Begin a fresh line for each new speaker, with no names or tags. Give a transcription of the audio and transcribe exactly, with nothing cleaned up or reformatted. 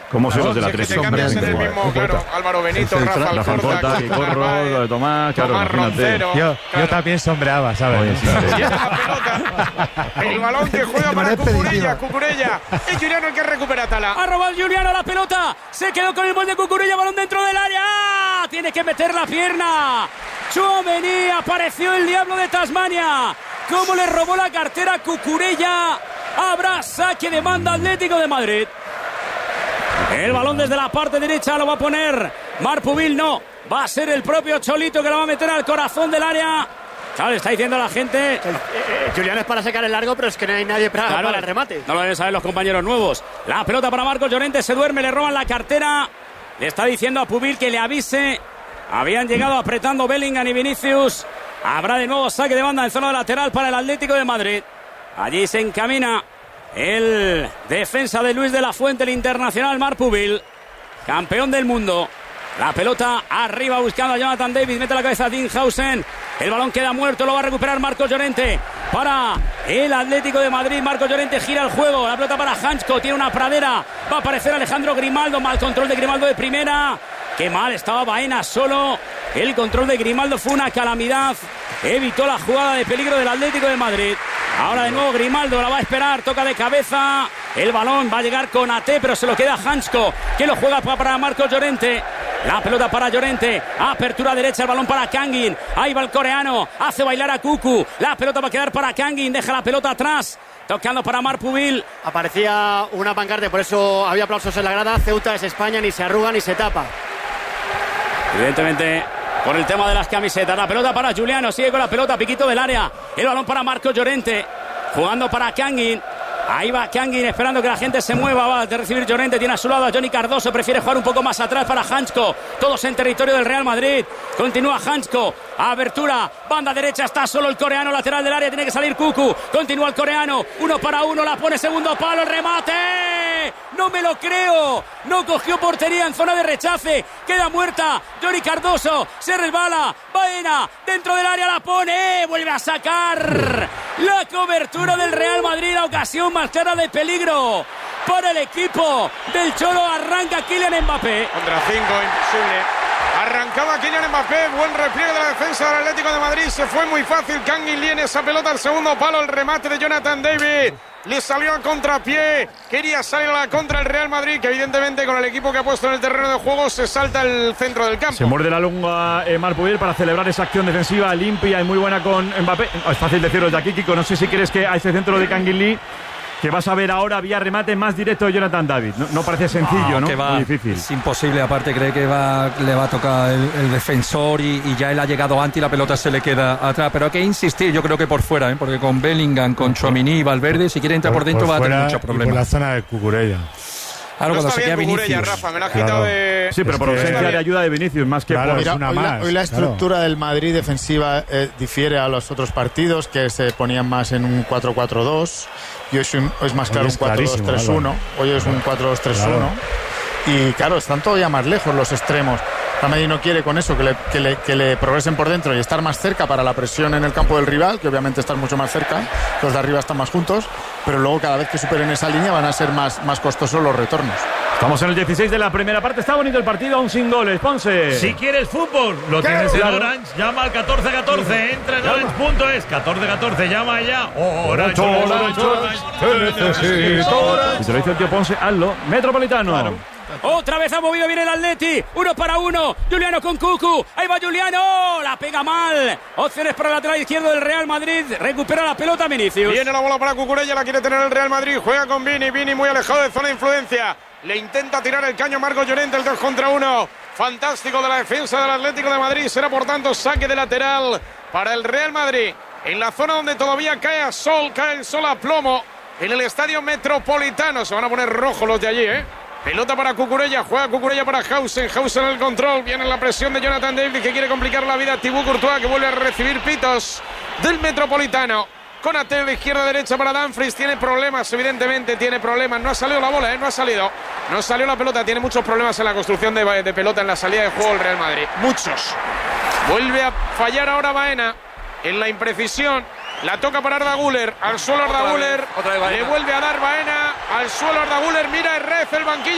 ¿Cómo son los del
Si
Atlético?
te cambias en el mismo, claro, Álvaro Benito, Rafa
Rafa Alcorta, Corro, Tomás, claro,
Tomás Roncero.
Yo,
claro.
yo también sombreaba, ¿sabes?
Oye, sí, sí.
Y esta es la pelota. El balón que juega para Cucurella. Cucurella. Es Juliano el que recupera Tala.
Ha robado Juliano la pelota. Se quedó con el gol de Cucurella. Balón dentro del área. ¡Ah! Tiene que meter la pierna. Tchouaméni. Apareció el diablo de Tasmania. ¿Cómo le robó la cartera a Cucurella? Habrá saque de banda Atlético de Madrid. El balón desde la parte derecha lo va a poner Marpubil. No, va a ser el propio Cholito que lo va a meter al corazón del área. Claro, le está diciendo a la gente.
Eh, eh, Juliano es para sacar el largo, pero es que no hay nadie para,
claro,
para el remate.
No lo deben saber los compañeros nuevos. La pelota para Marcos Llorente, se duerme, le roban la cartera. Le está diciendo a Pubil que le avise. Habían llegado apretando Bellingham y Vinicius. Habrá de nuevo saque de banda en zona lateral para el Atlético de Madrid. Allí se encamina el defensa de Luis de la Fuente, el internacional Marc Pubil, campeón del mundo. La pelota arriba buscando a Jonathan David, mete la cabeza a Dinhausen. El balón queda muerto, lo va a recuperar Marcos Llorente para el Atlético de Madrid. Marcos Llorente gira el juego, la pelota para Hansko, tiene una pradera, va a aparecer Alejandro Grimaldo, mal control de Grimaldo de primera. Qué mal estaba Baena solo. El control de Grimaldo fue una calamidad. Evitó la jugada de peligro del Atlético de Madrid. Ahora de nuevo Grimaldo la va a esperar. Toca de cabeza. El balón va a llegar con A T, pero se lo queda Hansko, que lo juega para Marcos Llorente. La pelota para Llorente. Apertura derecha, el balón para Kangin. Ahí va el coreano. Hace bailar a Cucu. La pelota va a quedar para Kangin. Deja la pelota atrás. Tocando para Marc Pubil.
Aparecía una pancarta, por eso había aplausos en la grada. Ceuta es España, ni se arruga ni se tapa.
Evidentemente, por el tema de las camisetas. La pelota para Juliano, sigue con la pelota, piquito del área. El balón para Marcos Llorente, jugando para Kangin. Ahí va Kangin esperando que la gente se mueva. Va a recibir Llorente, tiene a su lado a Johnny Cardoso. Prefiere jugar un poco más atrás para Hansko. Todos en territorio del Real Madrid. Continúa Hansko. Abertura, banda derecha, está solo el coreano, lateral del área, tiene que salir Cucu. Continúa el coreano, uno para uno, la pone segundo palo, el remate. No me lo creo. No cogió portería en zona de rechace. Queda muerta. Johnny Cardoso se resbala. Baena dentro del área, la pone. Vuelve a sacar. La cobertura del Real Madrid, la ocasión más clara de peligro para el equipo del Cholo. Arranca Kylian Mbappé.
Contra cinco, imposible. Arrancaba Kylian Mbappé, buen repliegue de la defensa del Atlético de Madrid. Se fue muy fácil. Kangin Lee en esa pelota al segundo palo. El remate de Jonathan David. Le salió a contrapié. Quería salir a la contra el Real Madrid, que evidentemente con el equipo que ha puesto en el terreno de juego se salta el centro del campo.
Se muerde la lengua eh, Marc Pubil para celebrar esa acción defensiva limpia y muy buena con Mbappé. Es fácil decirlo ya, Kiko. No sé si crees que a ese centro de Kangin Lee, que vas a ver ahora vía remate más directo de Jonathan David. No, no parece sencillo, ¿no?
Que va,
muy difícil.
Es imposible, aparte cree que va, le va a tocar el, el defensor y, y ya él ha llegado antes y la pelota se le queda atrás. Pero hay que insistir, yo creo que por fuera, ¿eh? Porque con Bellingham, con Tchouaméni y Valverde, si quiere entrar por, por dentro por va a tener muchos problemas.
Por la zona de Cucurella.
Claro,
no
cuando
está
se queda
bien
Vinicius.
Cucurella, Rafa, me la ha
Claro.
quitado de...
Sí, pero por ausencia de ayuda de Vinicius, más que
Claro,
por...
mira,
Mira,
una
hoy, la,
más,
hoy la
claro.
estructura del Madrid defensiva eh, difiere a los otros partidos, que se ponían más en un cuatro cuatro dos, y hoy es, un- hoy es más claro
Hoy
un
es
cuatro dos
clarísimo,
tres uno.
Álvaro.
Hoy es un cuatro dos tres uno.
Claro.
Y claro, están todavía más lejos los extremos. El Madrid no quiere con eso que le, que, le, que le progresen por dentro y estar más cerca para la presión en el campo del rival, que obviamente están mucho más cerca, los de arriba están más juntos, pero luego cada vez que superen esa línea van a ser más, más costosos los retornos.
Estamos en el dieciséis de la primera parte. Está bonito el partido, aún sin goles. Ponce.
Si quieres fútbol, lo tienes en
Claro.
Orange. Llama al catorce catorce. Entra en orange punto es. catorce catorce. Llama ya. Orange, Orange, Orange, Orange.
Si te lo dice el tío Ponce, hazlo. Metropolitano.
Otra vez ha movido bien el Atleti. Uno para uno. Juliano con Cucu. Ahí va Juliano. La pega mal. Opciones para el lateral izquierdo del Real Madrid. Recupera la pelota Vinicius.
Viene la bola para Cucurella, la quiere tener el Real Madrid. Juega con Vini. Vini muy alejado de zona de influencia. Le intenta tirar el caño Marcos Llorente, el dos contra uno. Fantástico de la defensa del Atlético de Madrid. Será por tanto saque de lateral para el Real Madrid. En la zona donde todavía cae a sol, cae el sol a plomo. En el estadio Metropolitano. Se van a poner rojos los de allí, ¿eh? Pelota para Cucurella, juega Cucurella para Hausen. Hausen en el control, viene la presión de Jonathan David, que quiere complicar la vida a Thibaut Courtois, que vuelve a recibir pitos del Metropolitano. Con A T de izquierda a derecha para Dumfries, tiene problemas, evidentemente tiene problemas. No ha salido la bola, ¿eh? No ha salido. No salió la pelota, tiene muchos problemas en la construcción de, de pelota en la salida de juego el Real Madrid. Muchos. Vuelve a fallar ahora Baena en la imprecisión. La toca para Arda Güler, al suelo Arda Güler, le vuelve a dar Baena, al suelo Arda Güler, mira Herrez, el banquillo.